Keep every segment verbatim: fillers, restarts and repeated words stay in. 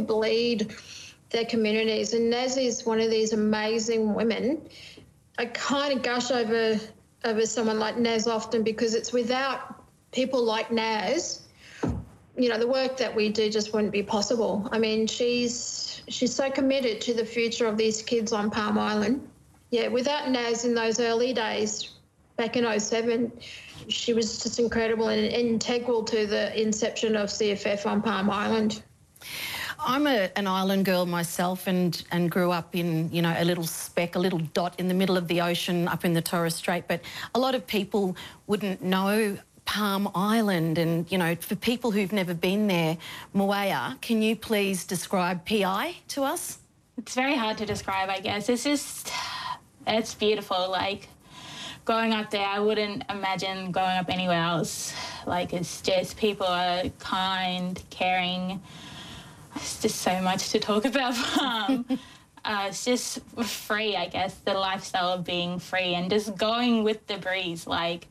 help lead their communities. And Naz is one of these amazing women. I kind of gush over over someone like Naz often because it's without people like Naz, you know, the work that we do just wouldn't be possible. I mean, she's she's so committed to the future of these kids on Palm Island. Yeah, without Naz in those early days, back in oh seven, she was just incredible and integral to the inception of C F F on Palm Island. I'm a, an island girl myself and, and grew up in, you know, a little speck, a little dot in the middle of the ocean up in the Torres Strait, but a lot of people wouldn't know Palm Island. And, you know, for people who've never been there, Mwea, can you please describe P I to us? It's very hard to describe, I guess. It's just, it's beautiful. Like, growing up there, I wouldn't imagine growing up anywhere else. Like, it's just, people are kind, caring. It's just so much to talk about. Um, uh, it's just free, I guess, the lifestyle of being free and just going with the breeze. Like,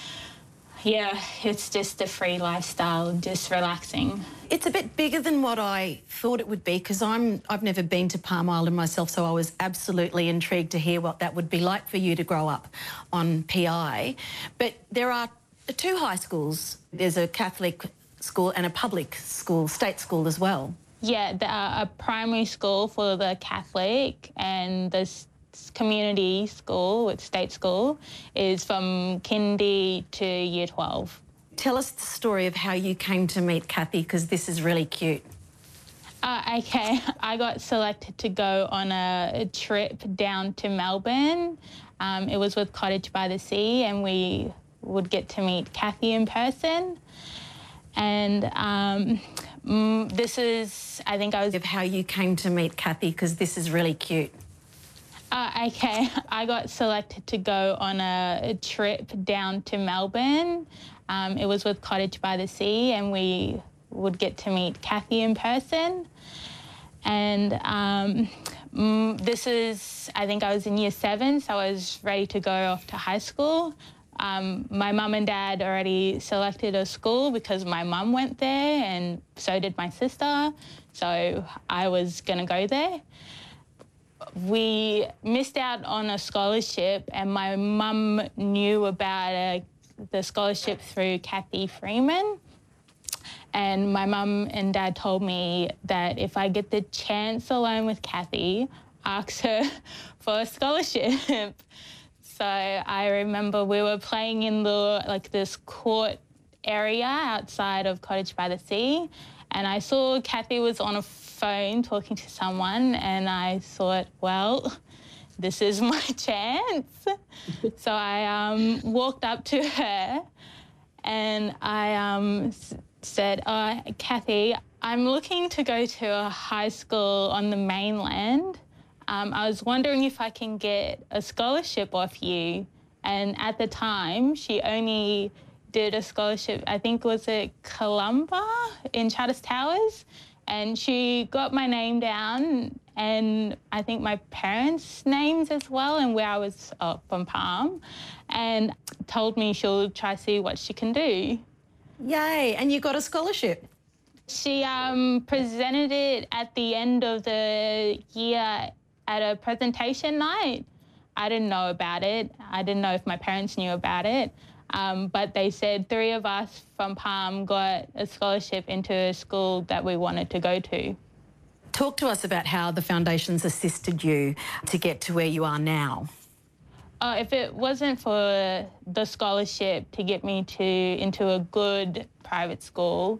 yeah, it's just a free lifestyle, just relaxing. It's a bit bigger than what I thought it would be because I'm I've never been to Palm Island myself, so I was absolutely intrigued to hear what that would be like for you to grow up on P I. But there are two high schools. There's a Catholic school and a public school, state school as well. Yeah, the, uh, a primary school for the Catholic and the community school, with state school, is from kindy to year twelve. Tell us the story of how you came to meet Kathy, because this is really cute. Uh, okay, I got selected to go on a, a trip down to Melbourne. Um, it was with Cottage by the Sea, and we would get to meet Kathy in person. And um, mm, this is, I think I was... Of how you came to meet Kathy, because this is really cute. Uh, okay, I got selected to go on a, a trip down to Melbourne. Um, it was with Cottage by the Sea, and we would get to meet Kathy in person. And um, mm, this is, I think I was in year seven, so I was ready to go off to high school. Um, my mum and dad already selected a school because my mum went there and so did my sister, so I was going to go there. We missed out on a scholarship, and my mum knew about uh, the scholarship through Kathy Freeman. And my mum and dad told me that if I get the chance alone with Kathy, ask her for a scholarship. So I remember we were playing in the, like, this court area outside of Cottage by the Sea, and I saw Kathy was on a phone talking to someone, and I thought, well, this is my chance. So I um, walked up to her and I um, said, oh, Kathy, I'm looking to go to a high school on the mainland. Um, I was wondering if I can get a scholarship off you. And at the time, she only did a scholarship, I think was it Columba in Chattas Towers. And she got my name down and I think my parents' names as well and where I was uh, from Palm, and told me she'll try to see what she can do. Yay, and you got a scholarship? She um, presented it at the end of the year at a presentation night. I didn't know about it. I didn't know if my parents knew about it. Um, but they said three of us from Palm got a scholarship into a school that we wanted to go to. Talk to us about how the foundation's assisted you to get to where you are now. Uh, if it wasn't for the scholarship to get me to into a good private school,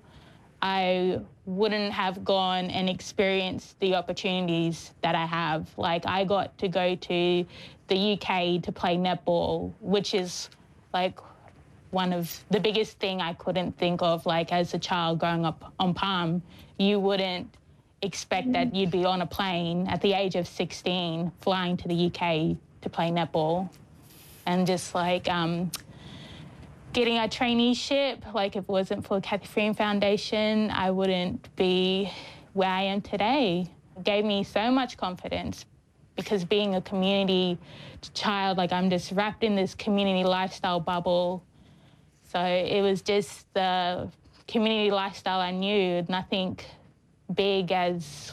I wouldn't have gone and experienced the opportunities that I have. Like, I got to go to the U K to play netball, which is like one of the biggest thing I couldn't think of. Like, as a child growing up on Palm, you wouldn't expect that you'd be on a plane at the age of sixteen flying to the U K to play netball. And just like um, getting a traineeship, like if it wasn't for Kathy Freeman Foundation, I wouldn't be where I am today. It gave me so much confidence because being a community child, like I'm just wrapped in this community lifestyle bubble. So it was just the community lifestyle I knew, nothing big as